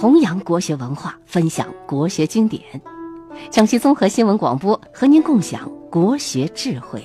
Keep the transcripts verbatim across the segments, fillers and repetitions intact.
弘扬国学文化，分享国学经典。江西综合新闻广播和您共享国学智慧。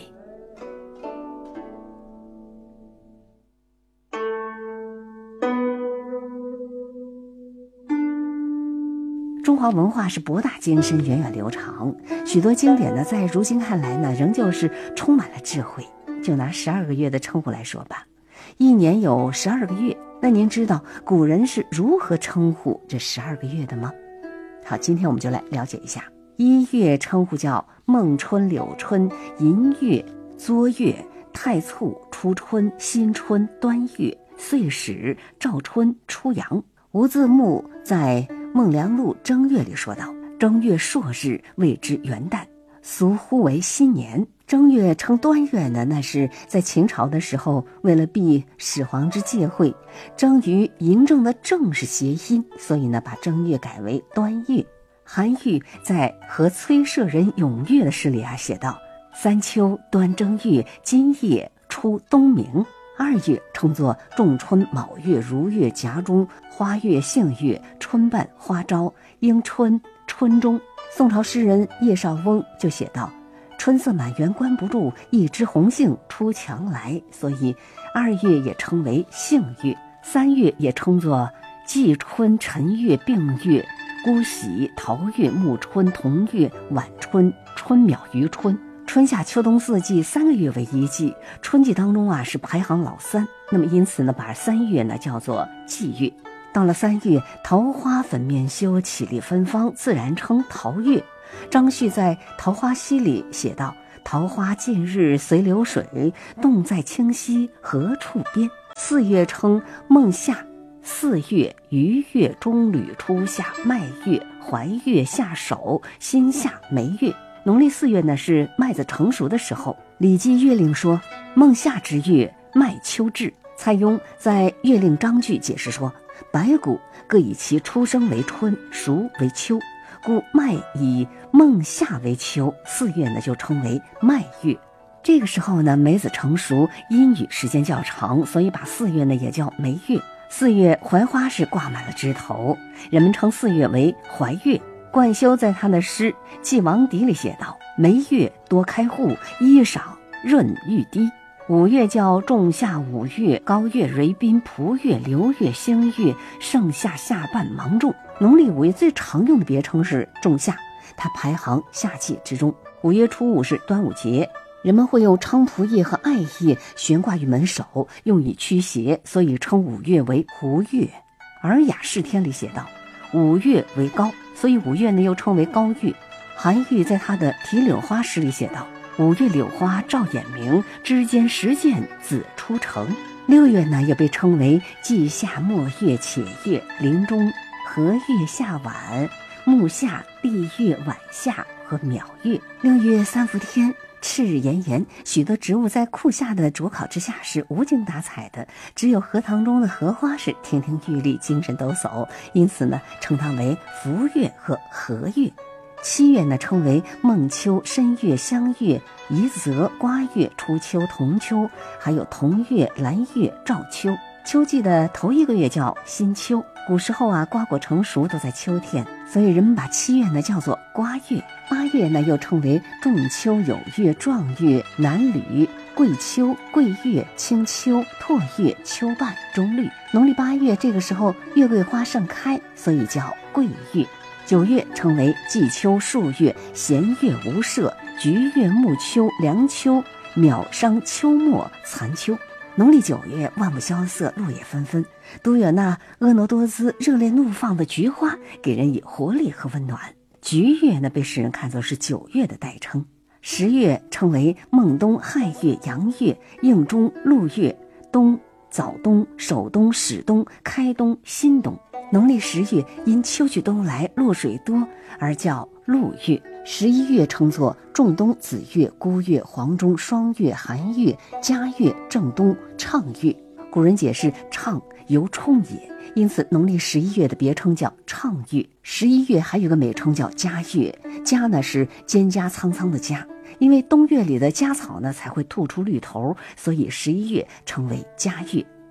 中华文化是博大精深、源远流长，许多经典呢，在如今看来呢，仍旧是充满了智慧。就拿十二个月的称呼来说吧，一年有十二个月，那您知道古人是如何称呼这十二个月的吗？好，今天我们就来了解一下。一月称呼叫孟春、柳春、寅月、作月、太簇、初春、新春、端月、岁始、兆春、初阳。吴自牧在《孟良录·正月》里说道：正月朔日谓之元旦，俗呼为新年。正月称端月呢，那是在秦朝的时候，为了避始皇之戒讳，正与嬴政的正是谐音，所以呢把正月改为端月。韩愈在和崔舍人咏月的诗里啊写道：三秋端正月，今夜出东明。二月称作仲春、卯月、如月、夹中、花月、杏月、春半、花朝、迎春、春中。宋朝诗人叶绍翁就写道：春色满园关不住，一枝红杏出墙来。所以二月也称为杏月。三月也称作季春、辰月、并月、姑喜、桃月、暮春、同月、晚春、春淼、余春。春夏秋冬四季三个月为一季，春季当中啊是排行老三，那么因此呢把三月呢叫做季月。到了三月，桃花粉面羞，绮丽芬芳，自然称桃月。张旭在《桃花溪》里写道：桃花近日随流水，动在清溪何处边。四月称孟夏，四月、余月、中履、初夏、麦月、怀月、夏首、新夏、梅月。农历四月呢是麦子成熟的时候。礼记月令说：孟夏之月，麦秋至。蔡邕在月令章句解释说：百谷各以其出生为春，熟为秋，故麦以孟夏为秋，四月呢就称为麦月。这个时候呢梅子成熟，阴雨时间较长，所以把四月呢也叫梅月。四月槐花是挂满了枝头，人们称四月为槐月。冠休在他的诗《祭王狄》里写道：梅月多开户，衣裳润欲滴。五月叫仲夏、五月、高月、蕤宾、蒲月、流月、星月、盛夏、夏半、芒种。农历五月最常用的别称是仲夏，它排行夏季之中。五月初五是端午节，人们会用菖蒲叶和艾叶悬挂于门首，用以驱邪，所以称五月为胡月。《尔雅释天》里写道：五月为高，所以五月呢又称为高月。韩愈在他的《题柳花》诗里写道：五月柳花照眼明，枝间时见子出城。六月呢又被称为季夏、末月、且月、临终、和月、夏晚、暮夏、立月、晚夏和杪月。六月三伏天，赤日炎炎，许多植物在酷夏的灼烤之下是无精打采的，只有荷塘中的荷花是亭亭玉立，精神抖擞，因此呢称它为伏月和和月。七月呢称为孟秋、申月、香月、夷则、瓜月、初秋、同秋，还有同月、兰月、兆秋。秋季的头一个月叫新秋，古时候啊瓜果成熟都在秋天，所以人们把七月呢叫做瓜月。八月呢又称为仲秋、酉月、壮月、南履、桂秋、桂月、清秋、拓月、秋半、中绿。农历八月这个时候月桂花盛开，所以叫桂月。九月称为季秋、数月、弦月、无赦、橘月、暮秋、凉秋、杪商、秋末、残秋。农历九月万物萧瑟，落叶纷纷，都有那婀娜多姿、热烈怒放的菊花给人以活力和温暖。菊月呢被世人看作是九月的代称。十月称为孟冬、亥月、阳月、应中、陆月、冬、早冬、首冬、始冬、开冬、新冬。农历十月因秋去冬来，露水多而叫陆月。十一月称作仲冬、子月、孤月、黄中、双月、寒月、嘉月、正冬、畅月。古人解释畅由冲也，因此农历十一月的别称叫畅月。十一月还有个美称叫嘉月，嘉呢是蒹葭苍苍的葭，因为冬月里的葭草呢才会吐出绿头，所以十一月称为嘉月。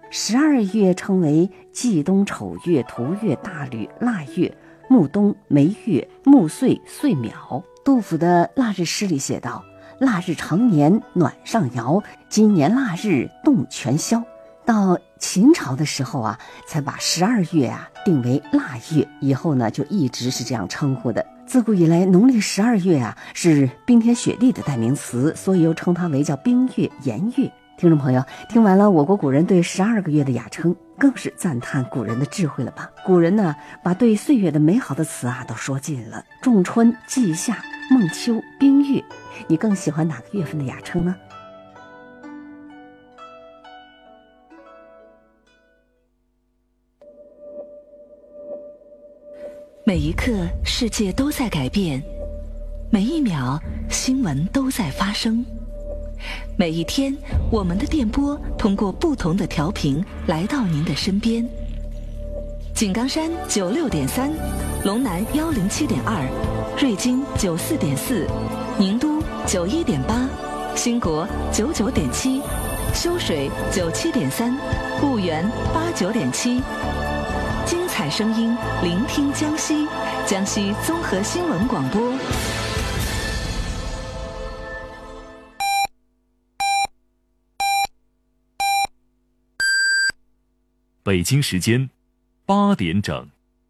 十二月称为季冬、丑月、屠月、大吕、腊月、暮冬、梅月、暮岁、岁卯。杜甫的腊日诗里写道：腊日常年暖上摇，今年腊日冻全消。到秦朝的时候啊，才把十二月啊定为腊月，以后呢就一直是这样称呼的。自古以来，农历十二月啊是冰天雪地的代名词，所以又称它为叫冰月、炎月。听众朋友，听完了我国古人对十二个月的雅称，更是赞叹古人的智慧了吧？古人呢，把对岁月的美好的词啊都说尽了，仲春、季夏、孟秋、冰月，你更喜欢哪个月份的雅称呢？ 每一刻，世界都在改变；每一秒，新闻都在发生。每一天，我们的电波通过不同的调频来到您的身边。井冈山九六点三，龙南幺零七点二，瑞金九四点四，宁都九一点八，兴国九九点七，修水九七点三，婺源八九点七。精彩声音，聆听江西，江西综合新闻广播。 北京时间八点整，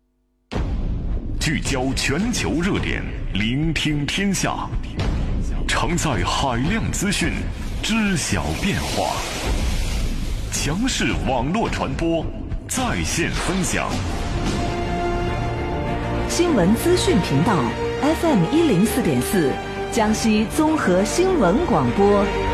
聚焦全球热点，聆听天下，承载海量资讯，知晓变化。强势网络传播，在线分享。 新闻资讯频道 F M 一零四点四，江西综合新闻广播。